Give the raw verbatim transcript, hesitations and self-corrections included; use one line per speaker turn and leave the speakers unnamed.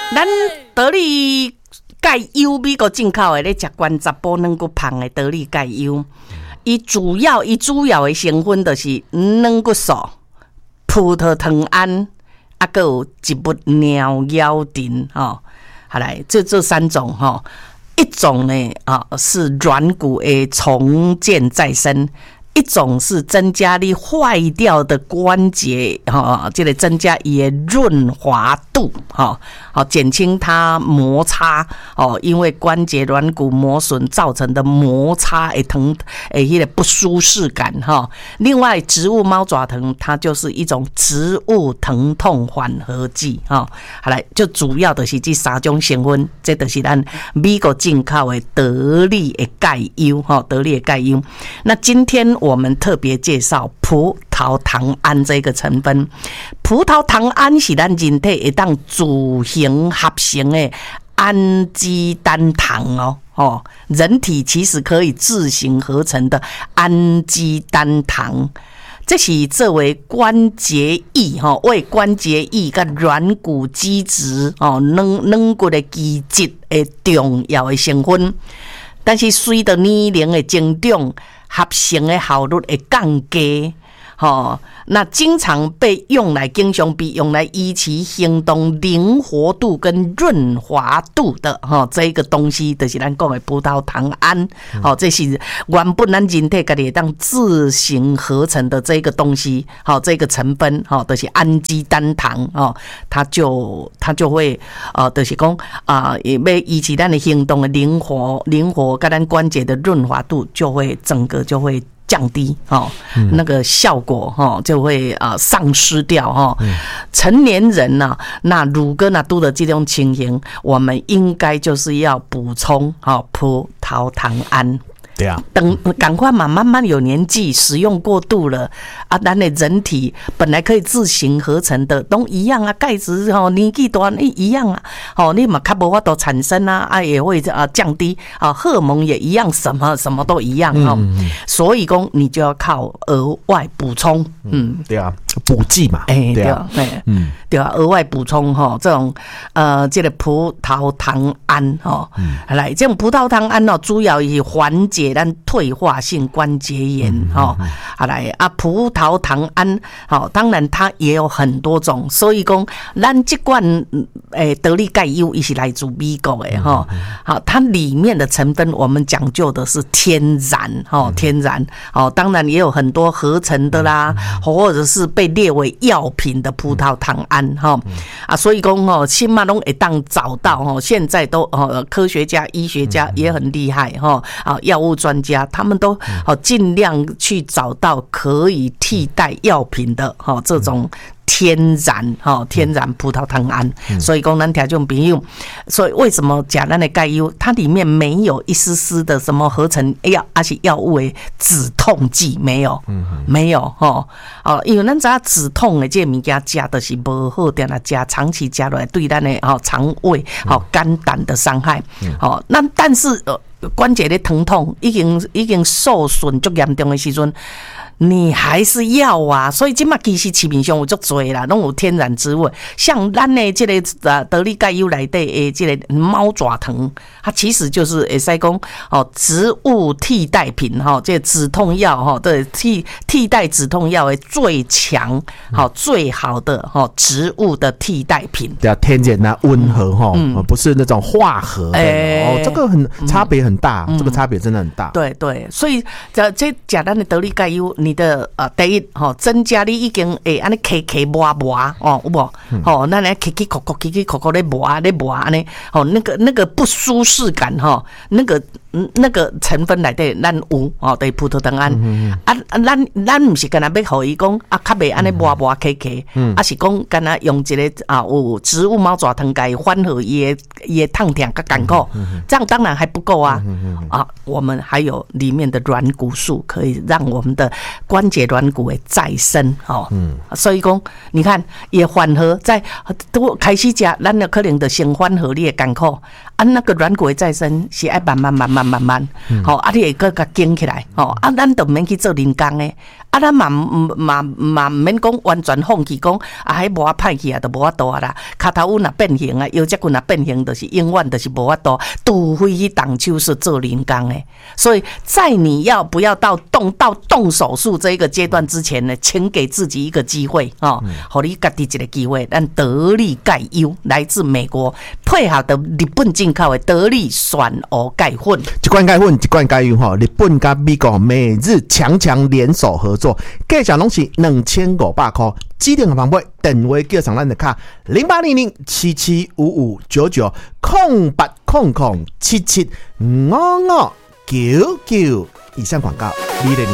咱得力钙优美国进口的咧，食关查甫软骨胖的得力钙优，伊主要伊主要的成分就是软骨素、葡萄糖胺，啊，还有一物尿药锭吼。好来，这这三种吼，一种呢啊是软骨的重建再生。一种是增加你坏掉的关节，哈，这个增加伊的润滑度，哈，好减轻它摩擦，哦，因为关节软骨磨损造成的摩擦诶疼诶迄个不舒适感，哈。另外，植物猫爪藤它就是一种植物疼痛缓和剂，哈。好来，就主要的是这三种成分，这就是咱美国进口的得力的钙优，哈，得力的钙优。那今天我们特别介绍葡萄糖胺这个成分。葡萄糖胺是咱人体会当自行合成的氨基单糖哦，哦，人体其实可以自行合成的氨基单糖。这是作为关节液吼，为关节液甲软骨基质哦、软软骨的基质的重要的成分。但是随着年龄的增长，合成的效率会降低，吼，那经常被用来，经常被用来维持行动灵活度跟润滑度的，吼，这一个东西就是咱讲的葡萄糖胺，好，这是原本咱人体家己当自行合成的这个东西，好，这个成分，好，就是氨基单糖，哦，它就它就会，呃，就是讲啊，也要维持咱的行动的灵活，灵活跟咱关节的润滑度就会整个就会降低，哦，那个效果哦就会啊丧失掉哦。成年人呢、啊，那如果那都的这种情形，我们应该就是要补充哦葡萄糖胺。
对啊，
等赶快嘛，慢慢有年纪，使用过度了啊，咱的人体本来可以自行合成的，都一样啊，钙质吼年纪大一样啊，吼你嘛较无法度产生啊，啊也会啊降低啊，荷尔蒙也一样，什么什么都一样哦，嗯、所以讲你就要靠额外补充，嗯，
对啊，补剂嘛，
哎、欸，
对啊，
对，嗯，对啊，额外补充哈，这种呃这个葡萄糖胺哈，嗯、来这种葡萄糖胺哦，主要以缓解咱退化性关节炎哈，啊来啊葡萄糖胺好，当然它也有很多种，所以讲咱这罐诶得力钙优也是来自美国的哈，好，它里面的成分我们讲究的是天然哈，天然哦，当然也有很多合成的啦，或者是被列为药品的葡萄糖胺哈啊，所以讲哦，起码拢会当找到哦，现在都哦科学家、医学家也很厉害哈啊，药物专家他们都好尽量去找到可以替代药品的哈这种天然哈天然葡萄糖胺，所以讲咱听众朋友，所以为什么讲咱的钙优，它里面没有一丝丝的什么合成药而且药物的止痛剂，没有，没有哈哦，因为咱知道止痛的这物件吃的是不好，点来吃，长期吃落来对咱的哦肠胃、哦肝胆的伤害，哦，那但是呃。关节的疼痛已经已经受损足严重的时阵，你还是要啊，所以今嘛其实市面上有足多啦，拢有天然植物，像咱的这个呃得力钙优内底的这个猫爪藤，它其实就是会使讲哦植物替代品哈，这个止痛药哈，对替替代止痛药的最强好最好的哈植物的替代品，
对啊，天然啊温和哈，嗯、不是那种化合的、欸、哦，这个很差别很大，嗯、这个差别真的很大。
对对，所以这这讲咱的得力钙优。你的呃，第一吼，增加你已经诶，安尼咳咳磨磨哦，有无？吼，咱来咳咳咳咳咳咳咳咳咧磨咧磨安尼，吼，那个那个不舒适感哈，那个那个成分内底咱有哦，对葡萄糖胺啊，咱咱唔是干那要互伊讲啊，较袂安尼磨磨咳咳，啊是讲干那用一个啊有植物猫爪藤来缓和伊诶伊诶痛痛甲感觉，这样当然还不够啊啊，我们还有里面的软骨素可以让我们的关节软骨的再生哦，嗯，所以讲你看也缓和，在都开始吃，咱的可能的先缓和你的感觉，啊，那个软骨的再生是爱慢慢慢慢慢慢，好、嗯，啊，你会个甲紧起来，哦，啊，咱都免去做人工的， 啊，咱嘛嘛嘛唔免讲完全放弃，讲啊，迄无啊歹去啊，就无法度啊啦。骹头温若变形啊，腰脊骨若变形，就是永远就是无法度。除非去动手术做人工的。所以在你要不要到动到动手术这一个阶段之前呢，请给自己一个机会哦，互你家己一个机会。咱得力钙优来自美国，配合的日本进口的得力选鹅钙粉，
一罐钙粉，一罐钙优哈，日本跟美国美日强强联手合作。价钱拢是两千五百块，指定的方法电话叫上咱的卡零八零零七七五五九九空八空空七七五五九九。以上广告，你的。